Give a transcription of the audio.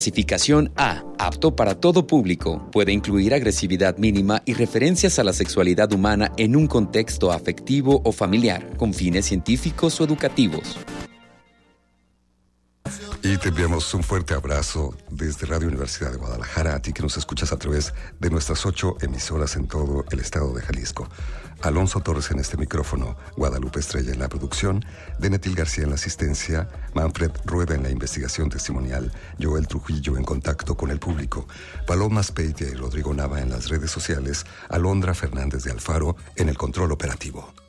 Clasificación A, apto para todo público. Puede incluir agresividad mínima y referencias a la sexualidad humana en un contexto afectivo o familiar, con fines científicos o educativos. Y te enviamos un fuerte abrazo desde Radio Universidad de Guadalajara, a ti que nos escuchas a través de nuestras 8 emisoras en todo el estado de Jalisco. Alonso Torres en este micrófono, Guadalupe Estrella en la producción, Denetil García en la asistencia, Manfred Rueda en la investigación testimonial, Joel Trujillo en contacto con el público, Paloma Speitia y Rodrigo Nava en las redes sociales, Alondra Fernández de Alfaro en el control operativo.